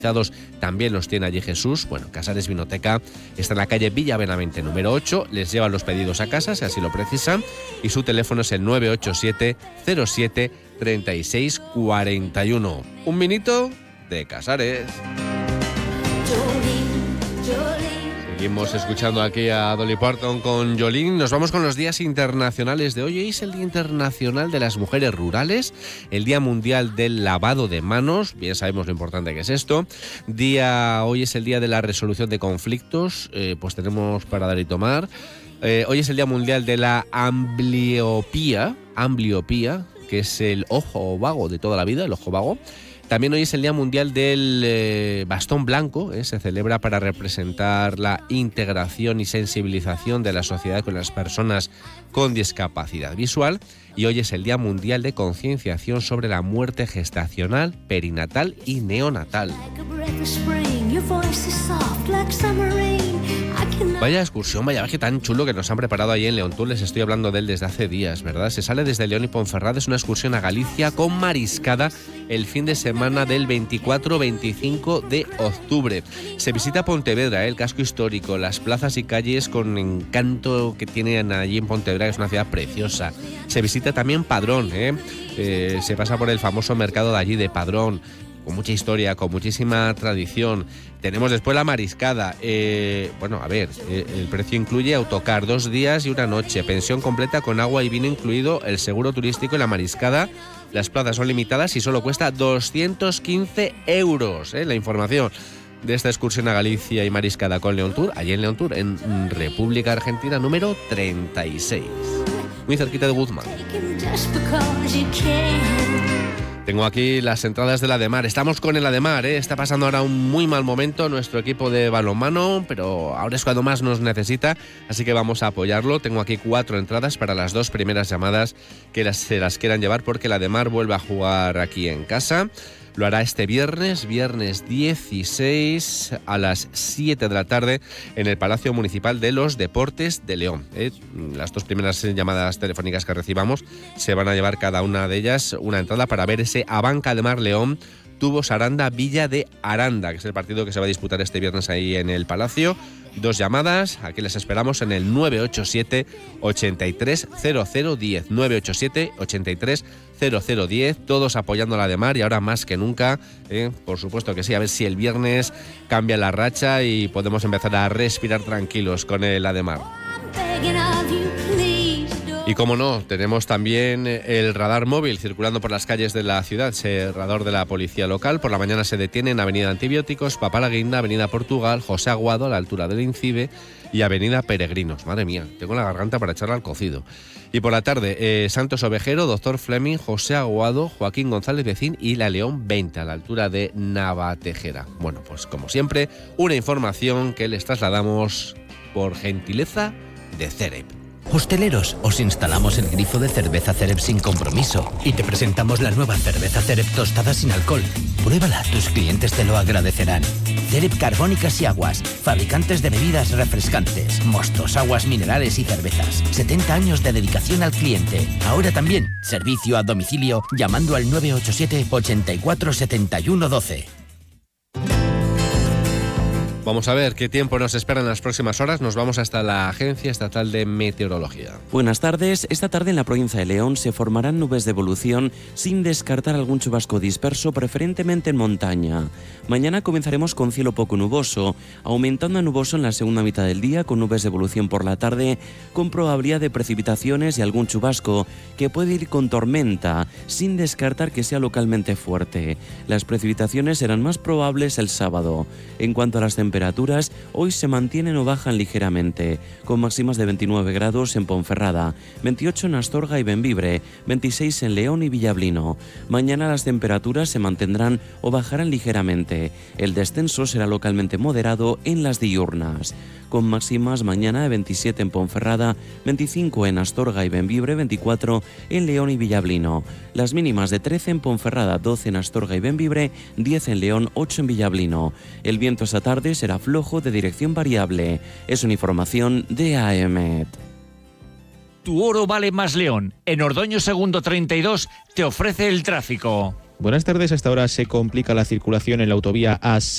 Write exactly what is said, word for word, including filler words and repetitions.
también los tiene allí Jesús. Bueno, Casares Vinoteca está en la calle Villa Benavente número ocho, les llevan los pedidos a casa si así lo precisan y su teléfono es el nueve ocho siete cero siete tres seis cuatro uno. Un minuto de Casares. Seguimos escuchando aquí a Dolly Parton con Jolene. Nos vamos con los días internacionales de hoy. Hoy es el Día Internacional de las Mujeres Rurales, el Día Mundial del Lavado de Manos, bien sabemos lo importante que es esto. Día, hoy es el Día de la Resolución de Conflictos, eh, pues tenemos para dar y tomar. Eh, hoy es el Día Mundial de la Ambliopía, ambliopía, que es el ojo vago de toda la vida, el ojo vago. También hoy es el Día Mundial del eh, Bastón Blanco, eh, se celebra para representar la integración y sensibilización de la sociedad con las personas con discapacidad visual. Y hoy es el Día Mundial de Concienciación sobre la muerte gestacional, perinatal y neonatal. Vaya excursión, vaya viaje tan chulo que nos han preparado ahí en León Tour. Les estoy hablando de él desde hace días, ¿verdad? Se sale desde León y Ponferrada, es una excursión a Galicia con mariscada el fin de semana del veinticuatro veinticinco de octubre. Se visita Pontevedra, ¿eh? El casco histórico, las plazas y calles con encanto que tienen allí en Pontevedra, que es una ciudad preciosa. Se visita también Padrón, ¿eh? Eh, se pasa por el famoso mercado de allí de Padrón, con mucha historia, con muchísima tradición. Tenemos después la mariscada. Eh, bueno, a ver, eh, el precio incluye autocar dos días y una noche, pensión completa con agua y vino incluido, el seguro turístico y la mariscada. Las plazas son limitadas y solo cuesta doscientos quince euros. Eh, la información de esta excursión a Galicia y mariscada con León Tour, allí en León Tour, en República Argentina, número treinta y seis. Muy cerquita de Guzmán. Tengo aquí las entradas del Ademar. Estamos con el Ademar, ¿eh? Está pasando ahora un muy mal momento nuestro equipo de balonmano, pero ahora es cuando más nos necesita, así que vamos a apoyarlo. Tengo aquí cuatro entradas para las dos primeras llamadas que las, se las quieran llevar, porque el Ademar vuelve a jugar aquí en casa. Lo hará este viernes, viernes dieciséis a las siete de la tarde en el Palacio Municipal de los Deportes de León. ¿eh? Las dos primeras llamadas telefónicas que recibamos se van a llevar cada una de ellas una entrada para ver ese Abanca de Mar León Tubos Aranda Villa de Aranda, que es el partido que se va a disputar este viernes ahí en el Palacio. Dos llamadas, aquí les esperamos en el nueve ocho siete, ochenta y tres, cero cero diez, nueve ocho siete, ochenta y tres, cero cero diez, todos apoyando a la Ademar y ahora más que nunca, eh, por supuesto que sí, a ver si el viernes cambia la racha y podemos empezar a respirar tranquilos con el Ademar. Y como no, tenemos también el radar móvil circulando por las calles de la ciudad, ese radar de la policía local. Por la mañana se detiene en Avenida Antibióticos, Papalaguinda, Avenida Portugal, José Aguado, a la altura del Incibe, y Avenida Peregrinos. Madre mía, tengo la garganta para echarla al cocido. Y por la tarde, eh, Santos Ovejero, Doctor Fleming, José Aguado, Joaquín González Becín y La León veinte, a la altura de Navatejera. Bueno, pues como siempre, una información que les trasladamos por gentileza de Cerep. Hosteleros, os instalamos el grifo de cerveza Cerep sin compromiso y te presentamos la nueva cerveza Cerep tostada sin alcohol. Pruébala, tus clientes te lo agradecerán. Cerep Carbónicas y Aguas, fabricantes de bebidas refrescantes, mostos, aguas minerales y cervezas. setenta años de dedicación al cliente. Ahora también, servicio a domicilio llamando al nueve ocho siete, ochenta y cuatro, setenta y uno, doce. Vamos a ver qué tiempo nos espera en las próximas horas. Nos vamos hasta la Agencia Estatal de Meteorología. Buenas tardes. Esta tarde en la provincia de León se formarán nubes de evolución sin descartar algún chubasco disperso, preferentemente en montaña. Mañana comenzaremos con cielo poco nuboso, aumentando a nuboso en la segunda mitad del día, con nubes de evolución por la tarde, con probabilidad de precipitaciones y algún chubasco que puede ir con tormenta, sin descartar que sea localmente fuerte. Las precipitaciones serán más probables el sábado. En cuanto a las temperaturas, temperaturas hoy se mantienen o bajan ligeramente, con máximas de veintinueve grados en Ponferrada, veintiocho en Astorga y Bembibre, veintiséis en León y Villablino. Mañana las temperaturas se mantendrán o bajarán ligeramente. El descenso será localmente moderado en las diurnas, con máximas mañana de veintisiete en Ponferrada, veinticinco en Astorga y Bembibre, veinticuatro en León y Villablino. Las mínimas de trece en Ponferrada, doce en Astorga y Bembibre, diez en León, ocho en Villablino. El viento esta tarde será flojo de dirección variable. Es una información de A E M E T. Tu oro vale más León. En Ordoño Segundo treinta y dos te ofrece el tráfico. Buenas tardes. Hasta ahora se complica la circulación en la autovía A seis.